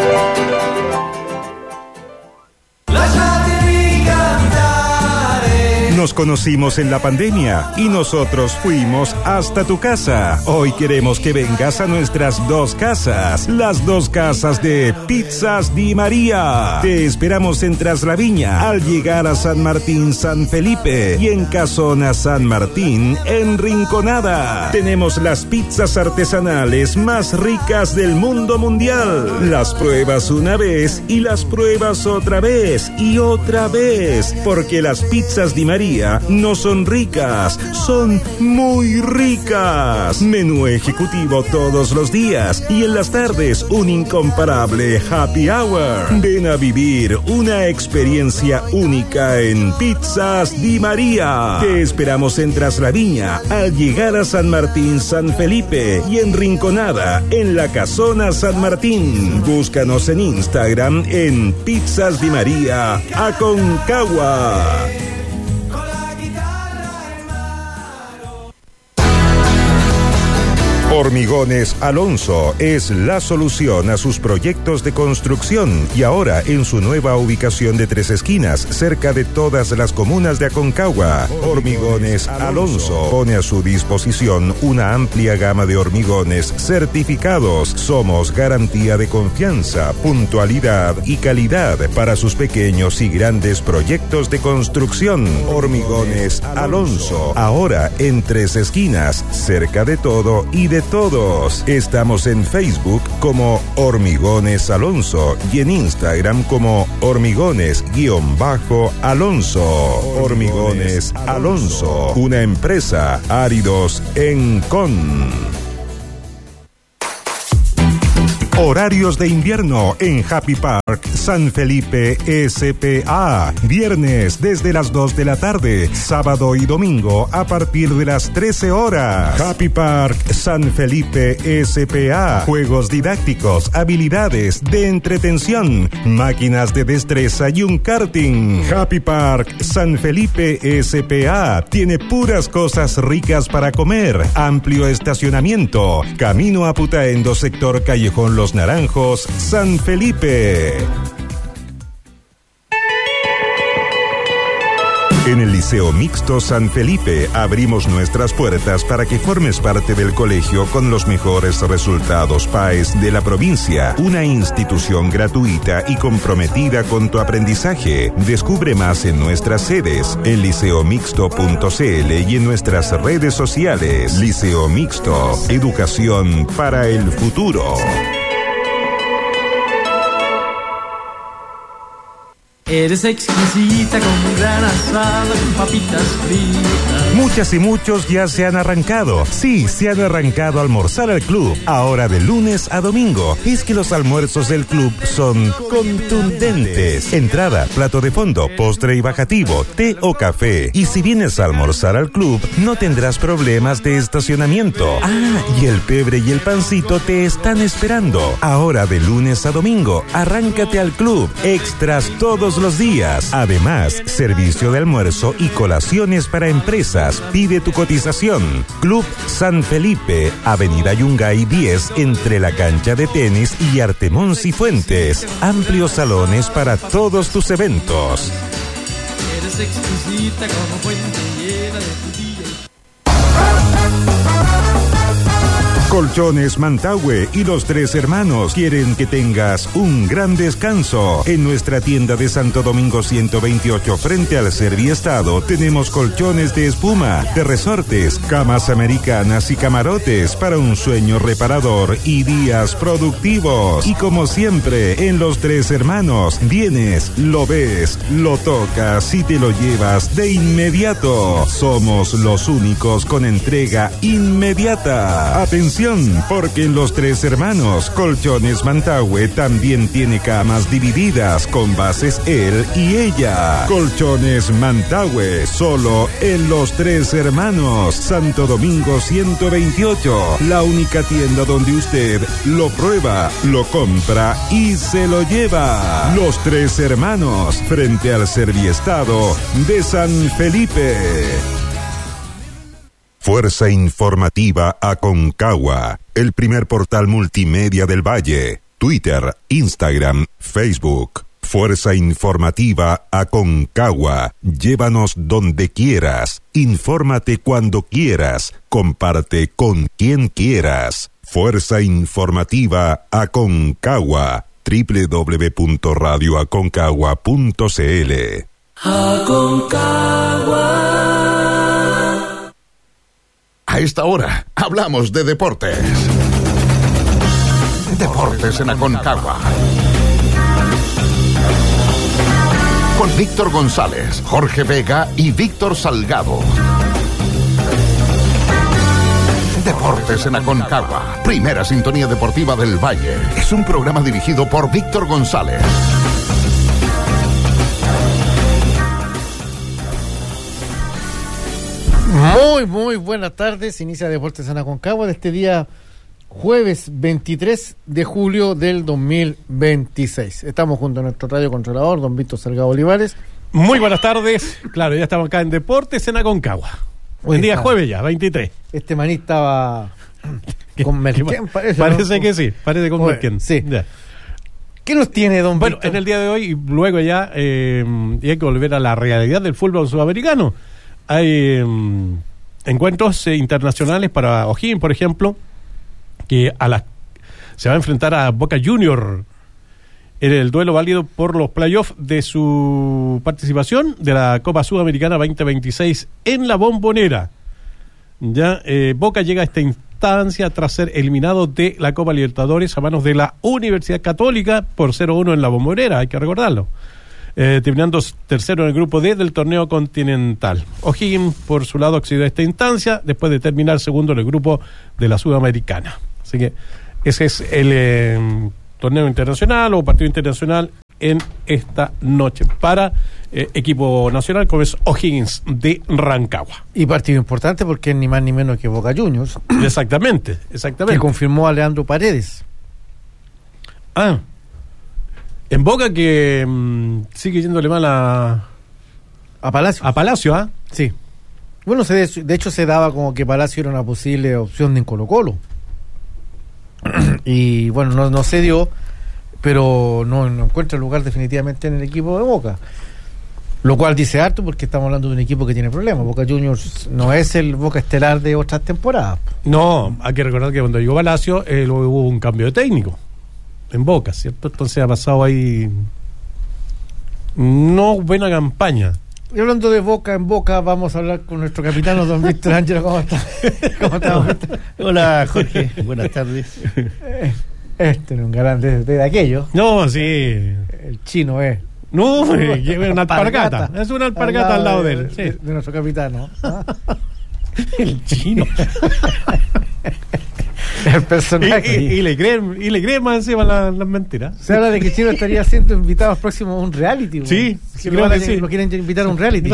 Nos conocimos en la pandemia y nosotros fuimos hasta tu casa. Hoy queremos que vengas a nuestras 2 casas, las 2 casas de Pizzas Di María. Te esperamos en Traslaviña al llegar a San Martín San Felipe y en Casona San Martín en Rinconada. Tenemos las pizzas artesanales más ricas del mundo mundial. Las pruebas una vez y las pruebas otra vez y otra vez, porque las pizzas Di María no son ricas, son muy ricas. Menú ejecutivo todos los días y en las tardes un incomparable happy hour. Ven a vivir una experiencia única en Pizzas Di María. Te esperamos en Traslaviña al llegar a San Martín San Felipe y en Rinconada en la Casona San Martín. Búscanos en Instagram en Pizzas Di María Aconcagua. Hormigones Alonso es la solución a sus proyectos de construcción y ahora en su nueva ubicación de Tres Esquinas, cerca de todas las comunas de Aconcagua. Hormigones Alonso pone a su disposición una amplia gama de hormigones certificados. Somos garantía de confianza, puntualidad y calidad para sus pequeños y grandes proyectos de construcción. Hormigones Alonso, ahora en Tres Esquinas, cerca de todo y de todos. Estamos en Facebook como Hormigones Alonso y en Instagram como Hormigones_Alonso. Hormigones Alonso, una empresa Áridos Encon. Horarios de invierno en Happy Park San Felipe S.p.A. Viernes desde las 2 de la tarde, sábado y domingo a partir de las 13 horas. Happy Park San Felipe S.p.A. Juegos didácticos, habilidades de entretención, máquinas de destreza y un karting. Happy Park San Felipe S.p.A. tiene puras cosas ricas para comer, amplio estacionamiento, camino a Putaendo, sector Callejón Los Naranjos, San Felipe. En el Liceo Mixto San Felipe abrimos nuestras puertas para que formes parte del colegio con los mejores resultados PAES de la provincia. Una institución gratuita y comprometida con tu aprendizaje. Descubre más en nuestras sedes, en liceomixto.cl y en nuestras redes sociales. Liceo Mixto, educación para el futuro. Eres exquisita con gran asado, con papitas fritas. Muchas y muchos ya se han arrancado. Sí, se han arrancado a almorzar al club. Ahora de lunes a domingo. Es que los almuerzos del club son contundentes. Entrada, plato de fondo, postre y bajativo, té o café. Y si vienes a almorzar al club, no tendrás problemas de estacionamiento. Ah, y el pebre y el pancito te están esperando. Ahora de lunes a domingo, arráncate al club. Extras todos los días. Además, servicio de almuerzo y colaciones para empresas. Pide tu cotización. Club San Felipe, Avenida Yungay 10, entre la cancha de tenis y Artemón Cifuentes. Amplios salones para todos tus eventos. Eres exquisita como fuente llena de frutilla. Colchones Mantagüe y los Tres Hermanos quieren que tengas un gran descanso. En nuestra tienda de Santo Domingo 128 frente al Serviestado tenemos colchones de espuma, de resortes, camas americanas y camarotes para un sueño reparador y días productivos. Y como siempre, en los Tres Hermanos, vienes, lo ves, lo tocas y te lo llevas de inmediato. Somos los únicos con entrega inmediata. Atención, porque en los Tres Hermanos, Colchones Mantagüe también tiene camas divididas con bases él y ella. Colchones Mantagüe, solo en los Tres Hermanos, Santo Domingo 128, la única tienda donde usted lo prueba, lo compra y se lo lleva. Los Tres Hermanos, frente al Serviestado de San Felipe. Fuerza Informativa Aconcagua, el primer portal multimedia del Valle. Twitter, Instagram, Facebook. Fuerza Informativa Aconcagua. Llévanos donde quieras. Infórmate cuando quieras. Comparte con quien quieras. Fuerza Informativa Aconcagua. www.radioaconcagua.cl. Aconcagua. A esta hora hablamos de deportes. Deportes en Aconcagua. Con Víctor González, Jorge Vega y Víctor Salgado. Deportes en Aconcagua, primera sintonía deportiva del Valle. Es un programa dirigido por Víctor González. Muy buenas tardes. Inicia Deportes en Aconcagua de este día jueves 23 de julio del 2026. Estamos junto a nuestro radio controlador, don Víctor Salgado Olivares. Muy buenas tardes. Claro, ya estamos acá en Deportes en Aconcagua. Hoy en día jueves ya, 23. Este maní estaba Con Merquén, parece. Parece que sí, parece con Merquén. Sí. Ya. ¿Qué nos tiene, don Bueno, Víctor? en el día de hoy, y luego ya, y hay que volver a la realidad del fútbol sudamericano. Hay encuentros internacionales para O'Higgins, por ejemplo, que se va a enfrentar a Boca Junior en el duelo válido por los playoffs de su participación de la Copa Sudamericana 2026 en la Bombonera. Ya Boca llega a esta instancia tras ser eliminado de la Copa Libertadores a manos de la Universidad Católica por 0-1 en la Bombonera, hay que recordarlo. Terminando tercero en el grupo D del torneo continental. O'Higgins, por su lado, accedió a esta instancia después de terminar segundo en el grupo de la Sudamericana. Así que ese es el torneo internacional o partido internacional en esta noche para equipo nacional, como es O'Higgins de Rancagua. Y partido importante porque es ni más ni menos que Boca Juniors. Exactamente. Que confirmó a Leandro Paredes. En Boca que sigue yéndole mal a Palacio. A Palacio, ¿ah? Sí. Bueno, de hecho se daba como que Palacio era una posible opción de Colo-Colo. Y bueno, no se dio, pero no encuentra lugar definitivamente en el equipo de Boca. Lo cual dice harto porque estamos hablando de un equipo que tiene problemas. Boca Juniors no es el Boca estelar de otras temporadas. No, hay que recordar que cuando llegó Palacio luego hubo un cambio de técnico en Boca, ¿cierto? Entonces ha pasado ahí no buena campaña. Y hablando de Boca en Boca, vamos a hablar con nuestro capitán, don Víctor Ángelo. ¿Cómo está? ¿Cómo está? Hola, Jorge. Buenas tardes. Este no es un galán de aquello. No, sí. El chino es. No, es una alpargata. Es una alpargata al lado de él. Sí. De nuestro capitán, ¿no? El chino. El personaje. Y le creen más encima las mentiras. Se habla de que Chino estaría siendo invitado próximo a un reality. Sí, sí, lo quieren invitar a un reality.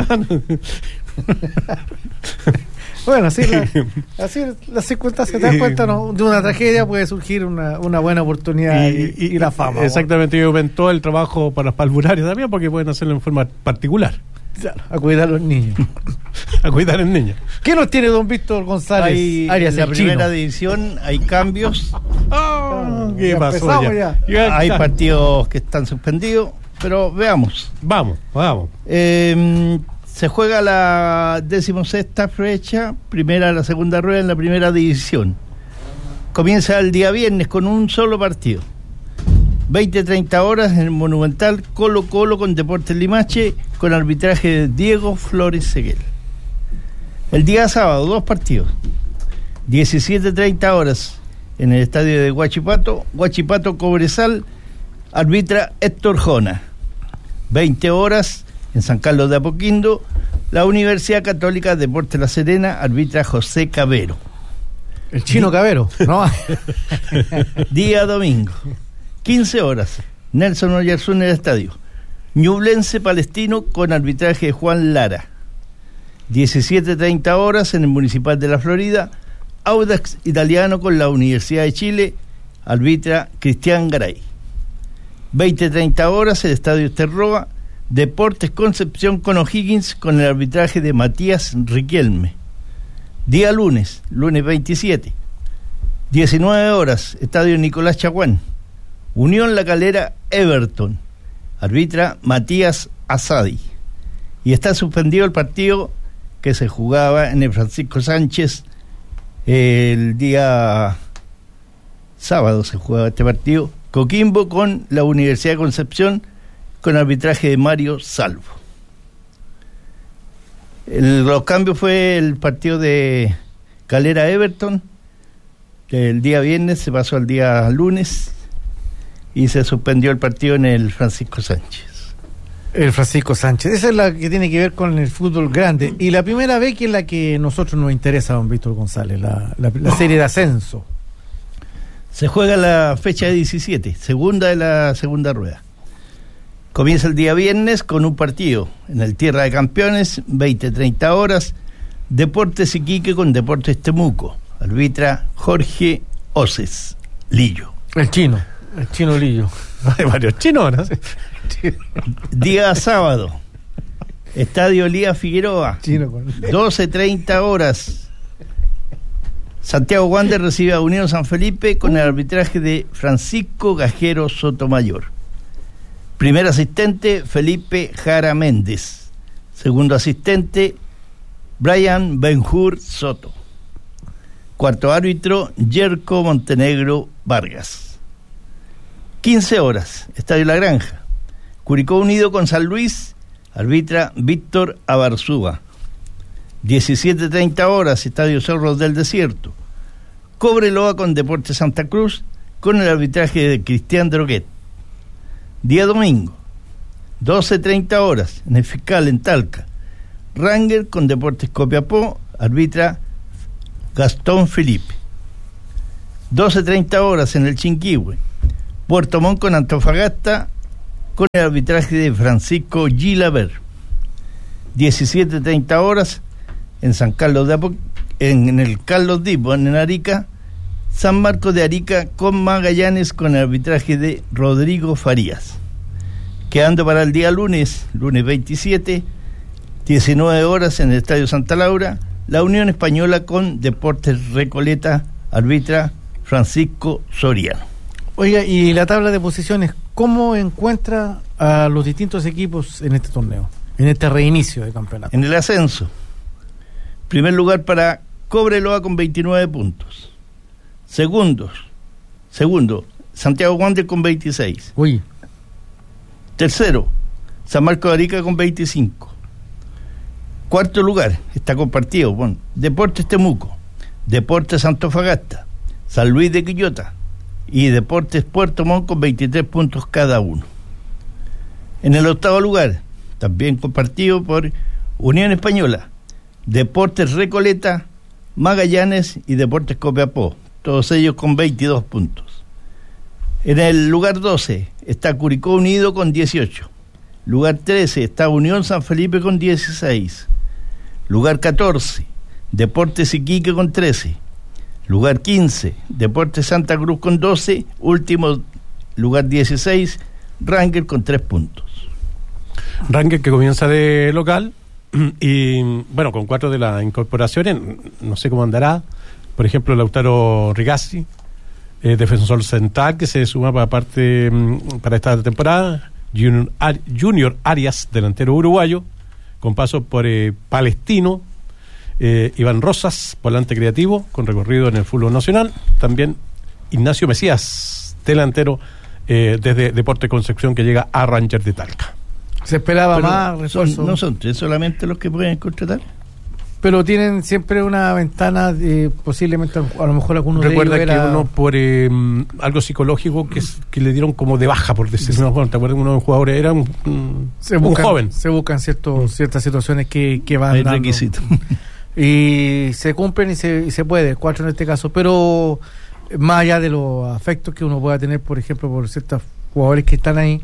Bueno, así las circunstancias, te das cuenta, ¿no? De una tragedia puede surgir una buena oportunidad y la fama. Exactamente, y aumentó el trabajo para los palmurarios también porque pueden hacerlo en forma particular. Claro, a cuidar a los niños. A cuidar al niño. ¿Qué nos tiene don Víctor González? En la primera división hay cambios. ¿Qué pasó ya? Hay partidos que están suspendidos, pero veamos. Vamos. Se juega la 16ª fecha, primera a la segunda rueda en la primera división. Comienza el día viernes con un solo partido. 20-30 horas en el Monumental, Colo-Colo con Deportes Limache, con arbitraje de Diego Flores Seguel. El día sábado, 2 partidos. 17-30 horas en el estadio de Huachipato, Cobresal, arbitra Héctor Jona. 20 horas en San Carlos de Apoquindo, la Universidad Católica Deportes La Serena, arbitra José Cabero. El chino Cabero, ¿no? Día domingo. 15 horas, Nelson Oyarzún en el estadio. Ñublense Palestino con arbitraje de Juan Lara. 17:30 horas en el Municipal de la Florida, Audax Italiano con la Universidad de Chile, arbitra Cristian Garay. 20:30 horas el estadio Esterroa, Deportes Concepción con O'Higgins con el arbitraje de Matías Riquelme. Día lunes 27. 19 horas, estadio Nicolás Chaguán. Unión La Calera, Everton. Arbitra Matías Asadi. Y está suspendido el partido que se jugaba en el Francisco Sánchez el día sábado. Se jugaba este partido. Coquimbo con la Universidad de Concepción con arbitraje de Mario Salvo. Los cambios fue el partido de Calera Everton. El día viernes se pasó al día lunes. Y se suspendió el partido en el Francisco Sánchez. El Francisco Sánchez. Esa es la que tiene que ver con el fútbol grande. Y la primera vez que es la que a nosotros nos interesa, don Víctor González, la serie de ascenso. Se juega la fecha de 17, segunda de la segunda rueda. Comienza el día viernes con un partido en el Tierra de Campeones, 20-30 horas, Deportes Iquique con Deportes Temuco. Arbitra Jorge Oces Lillo. El chino Lillo. Hay varios chinos, ¿no? Día sábado, Estadio Elías Figueroa, 12:30 horas, Santiago Wander recibe a Unión San Felipe con el arbitraje de Francisco Gajero Sotomayor. Primer asistente, Felipe Jara Méndez. Segundo asistente, Brian Benjur Soto. Cuarto árbitro, Yerko Montenegro Vargas. 15 horas, Estadio La Granja. Curicó Unido con San Luis, arbitra Víctor Abarzúa. 17:30 horas, Estadio Cerros del Desierto. Cobreloa con Deportes Santa Cruz, con el arbitraje de Cristian Droguet. Día domingo, 12:30 horas, en el Fiscal en Talca. Ranger con Deportes Copiapó, arbitra Gastón Felipe. 12:30 horas en el Chinquihue. Puerto Montt con Antofagasta, con el arbitraje de Francisco Gilaber. 17:30 horas en San Carlos de en el Carlos Dipo, en Arica, San Marcos de Arica con Magallanes, con el arbitraje de Rodrigo Farías. Quedando para el día lunes 27, 19 horas en el Estadio Santa Laura, la Unión Española con Deportes Recoleta, arbitra Francisco Soriano. Oiga, y la tabla de posiciones, ¿cómo encuentra a los distintos equipos en este torneo, en este reinicio de campeonato? En el ascenso, primer lugar para Cobreloa con 29 puntos. Segundo, Santiago Wander con 26. Uy. Tercero, San Marcos de Arica con 25. Cuarto lugar, está compartido con Deportes Temuco, Deportes Antofagasta, San Luis de Quillota y Deportes Puerto Montt con 23 puntos cada uno. En el octavo lugar, también compartido por Unión Española, Deportes Recoleta, Magallanes y Deportes Copiapó, todos ellos con 22 puntos. En el lugar 12 está Curicó Unido con 18. Lugar 13 está Unión San Felipe con 16. Lugar 14, Deportes Iquique con 13. Lugar 15, Deportes Santa Cruz con 12. Último, lugar 16, Ranger con 3 puntos. Ranger que comienza de local y, bueno, con 4 de las incorporaciones, no sé cómo andará. Por ejemplo, Lautaro Rigazzi, defensor central, que se suma para esta temporada. Junior Arias, delantero uruguayo, con paso por Palestino. Iván Rosas, volante creativo, con recorrido en el fútbol nacional. También Ignacio Mesías, delantero desde Deportes Concepción, que llega a Ranger de Talca. Se esperaba más refuerzo. ¿No son 3 solamente los que pueden contratar? Pero tienen siempre una ventana, posiblemente a lo mejor algunos recuerda de ellos que uno por algo psicológico que le dieron como de baja, por decirlo. ¿Te acuerdas? Uno de los jugadores era un joven. Se buscan ciertas situaciones que van hay dando requisitos y se cumplen y se puede, 4 en este caso, pero más allá de los afectos que uno pueda tener, por ejemplo, por ciertos jugadores que están ahí,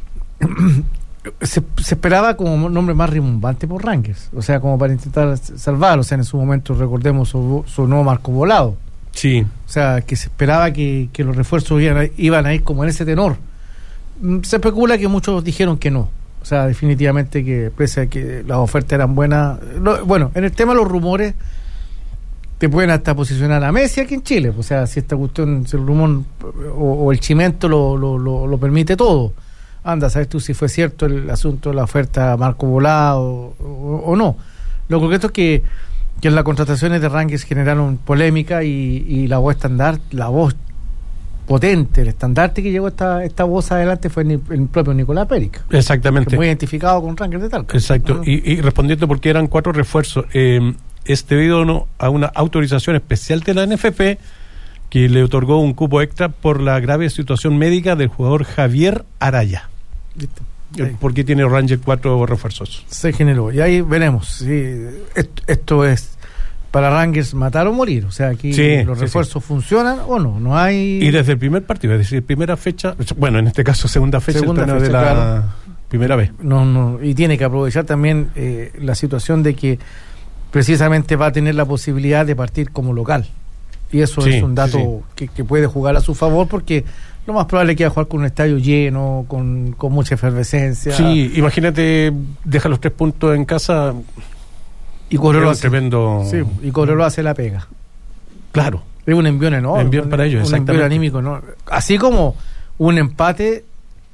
se esperaba como un nombre más rimbombante por Rangers, o sea, como para intentar salvarlo. O sea, en su momento recordemos su nuevo Marco Volado. Sí. O sea, que se esperaba que los refuerzos iban a ir como en ese tenor. Se especula que muchos dijeron que no. O sea, definitivamente que pese a que las ofertas eran buenas. Bueno, en el tema de los rumores, te pueden hasta posicionar a Messi aquí en Chile. O sea, si esta cuestión, si el rumor o el chimento lo permite todo. Anda, ¿sabes tú si fue cierto el asunto de la oferta Marco Volado o no? Lo concreto es que las contrataciones de Rangers generaron polémica y la voz potente, el estandarte que llegó esta voz adelante fue el propio Nicolás Périca. Exactamente. Muy identificado con Rangers de Talca. Exacto. Y respondiendo porque eran 4 refuerzos, es debido a una autorización especial de la NFP que le otorgó un cupo extra por la grave situación médica del jugador Javier Araya. ¿Por qué tiene Ranger 4 refuerzos? Se generó, y ahí veremos si esto es para Rangers matar o morir. O sea, aquí los refuerzos funcionan o no hay. Y desde el primer partido, es decir, primera fecha, bueno, en este caso segunda fecha de la claro. Primera vez. No, y tiene que aprovechar también la situación de que precisamente va a tener la posibilidad de partir como local. Y eso es un dato que puede jugar a su favor, porque lo más probable es que va a jugar con un estadio lleno, con mucha efervescencia. Sí, imagínate, deja los 3 puntos en casa y Cobreloa tremendo. Sí, y Cobreloa hace la pega. Claro. Es un envío enorme. Envío para ellos, un envío anímico, ¿no? Así como un empate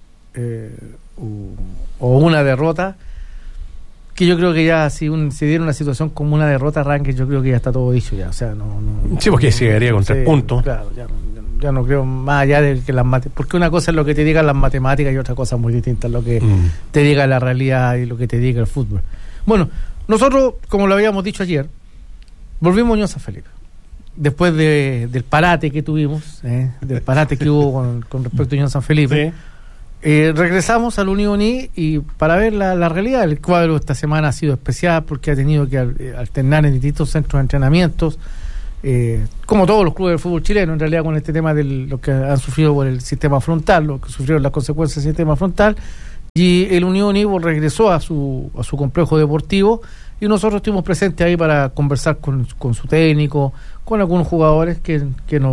o una derrota, que yo creo que ya si se diera una situación como una derrota Rangers, yo creo que ya está todo dicho ya, o sea, sí, porque llegaría con 3 puntos. Claro, ya no creo más allá de que las matemáticas, porque una cosa es lo que te digan las matemáticas y otra cosa muy distinta es lo que te diga la realidad y lo que te diga el fútbol. Bueno, nosotros, como lo habíamos dicho ayer, volvimos a Unión San Felipe. Después del parate que tuvimos, del parate que hubo con respecto a Unión San Felipe, regresamos al Unión y para ver la realidad. El cuadro esta semana ha sido especial porque ha tenido que alternar en distintos centros de entrenamientos, como todos los clubes del fútbol chileno, en realidad, con este tema de lo que han sufrido por el sistema frontal, lo que sufrieron las consecuencias del sistema frontal, y el Unión volvió a su complejo deportivo, y nosotros estuvimos presentes ahí para conversar con su técnico, con algunos jugadores que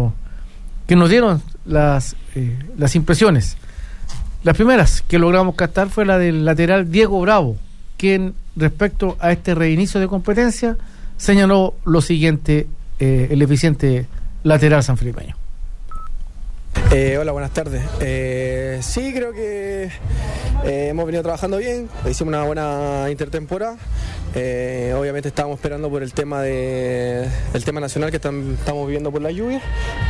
nos dieron las impresiones. Las primeras que logramos captar fue la del lateral Diego Bravo, quien respecto a este reinicio de competencia señaló lo siguiente, el eficiente lateral sanfelipeño. Hola, buenas tardes. Sí, creo que hemos venido trabajando bien, hicimos una buena intertemporada. Obviamente estábamos esperando por el tema nacional que estamos viviendo por la lluvia,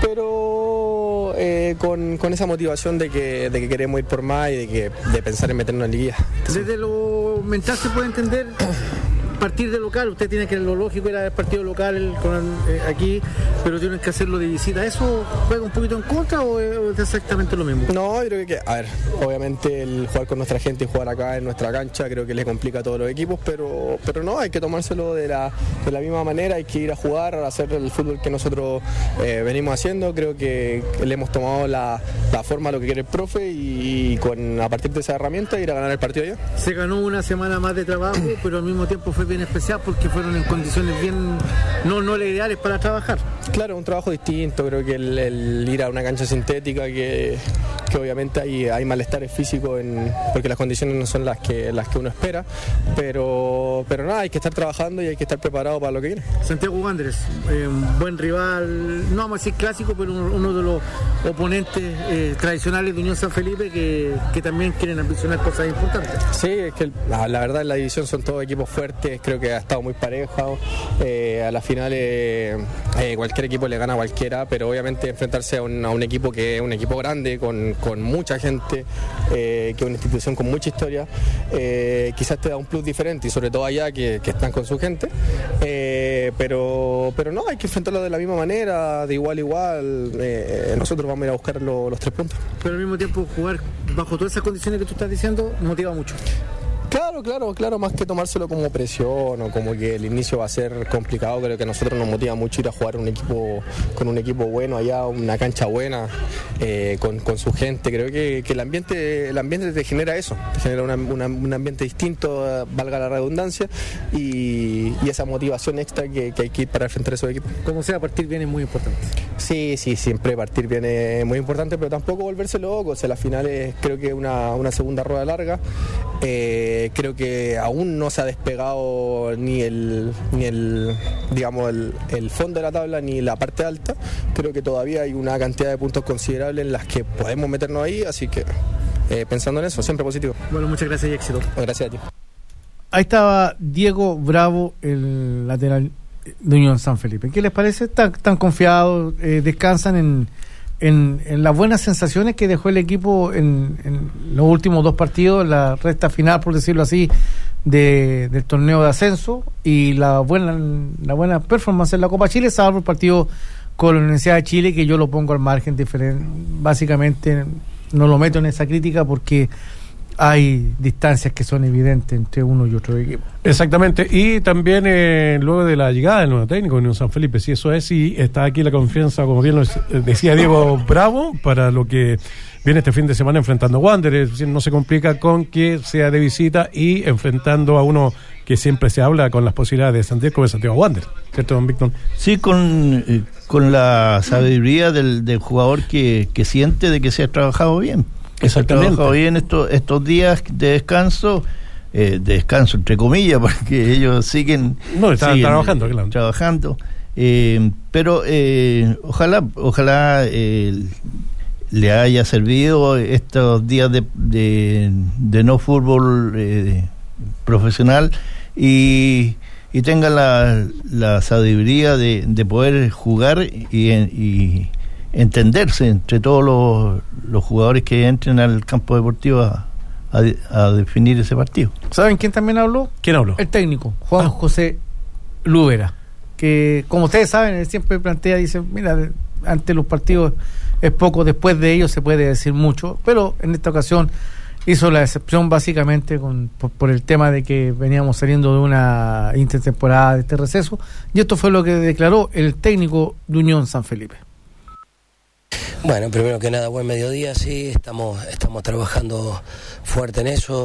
pero con esa motivación de que queremos ir por más y de pensar en meternos en liguilla. Desde lo mental se puede entender partir de local, usted tiene que, lo lógico era el partido local aquí, pero tienen que hacerlo de visita. ¿Eso juega un poquito en contra o es exactamente lo mismo? No, yo creo que, a ver, obviamente el jugar con nuestra gente y jugar acá en nuestra cancha creo que le complica a todos los equipos, pero no, hay que tomárselo de la misma manera, hay que ir a jugar, a hacer el fútbol que nosotros venimos haciendo. Creo que le hemos tomado la forma a lo que quiere el profe y a partir de esa herramienta ir a ganar el partido ya. Se ganó una semana más de trabajo, pero al mismo tiempo fue bien especial porque fueron en condiciones bien no ideales para trabajar. Claro, un trabajo distinto. Creo que el ir a una cancha sintética que obviamente hay malestares físicos porque las condiciones no son las que uno espera, pero nada, hay que estar trabajando y hay que estar preparado para lo que viene. Santiago Wanderers, un buen rival, no vamos a decir clásico, pero uno de los oponentes tradicionales de Unión San Felipe que también quieren ambicionar cosas importantes. Sí, es que la verdad en la división son todos equipos fuertes, creo que ha estado muy parejo, a las finales cualquier equipo le gana a cualquiera, pero obviamente enfrentarse a un equipo que es un equipo grande, con mucha gente, que es una institución con mucha historia, quizás te da un plus diferente y sobre todo allá que están con su gente, pero no, hay que enfrentarlo de la misma manera, de igual a igual. Nosotros vamos a ir a buscar los 3 puntos. Pero al mismo tiempo jugar bajo todas esas condiciones que tú estás diciendo motiva mucho. Claro, más que tomárselo como presión o como que el inicio va a ser complicado, creo que a nosotros nos motiva mucho ir a jugar con un equipo bueno allá, una cancha buena, con su gente. Creo que el ambiente te genera eso, te genera un ambiente distinto, valga la redundancia, y esa motivación extra que hay que ir para enfrentar a esos equipos. Como sea, partir bien es muy importante. Sí, siempre partir bien es muy importante, pero tampoco volverse loco. O sea, las finales creo que una segunda rueda larga. Creo que aún no se ha despegado ni el fondo de la tabla ni la parte alta. Creo que todavía hay una cantidad de puntos considerables en las que podemos meternos ahí, así que pensando en eso, siempre positivo. Bueno, muchas gracias y éxito. Gracias a ti. Ahí estaba Diego Bravo, el lateral de Unión San Felipe. ¿Qué les parece? ¿Están confiados? ¿Descansan en las buenas sensaciones que dejó el equipo en los últimos 2 partidos, la recta final, por decirlo así, del torneo de ascenso, y la buena performance en la Copa Chile, salvo el partido con la Universidad de Chile, que yo lo pongo al margen diferente? Básicamente no lo meto en esa crítica porque hay distancias que son evidentes entre uno y otro equipo. Exactamente, y también luego de la llegada del nuevo técnico de Unión San Felipe, si eso es, y está aquí la confianza, como bien lo decía Diego Bravo, para lo que viene este fin de semana enfrentando a Wanderers. Es decir, no se complica con que sea de visita y enfrentando a uno que siempre se habla con las posibilidades de Santiago, como es Santiago Wanderers, ¿cierto, don Víctor? Sí, con la sabiduría del jugador que siente de que se ha trabajado bien. Exactamente. Trabajado bien estos días de descanso entre comillas, porque ellos siguen trabajando, claro. Trabajando. Pero ojalá le haya servido estos días de no fútbol profesional y tenga la sabiduría de poder jugar y entenderse entre todos los jugadores que entren al campo deportivo a definir ese partido. ¿Saben quién también habló? ¿Quién habló? El técnico, Juan José Lúbera, que como ustedes saben, él siempre plantea, dice, mira, ante los partidos es poco, después de ellos se puede decir mucho, pero en esta ocasión hizo la excepción básicamente por el tema de que veníamos saliendo de una intertemporada de este receso, y esto fue lo que declaró el técnico de Unión San Felipe. Bueno, primero que nada, buen mediodía, sí, estamos trabajando fuerte en eso.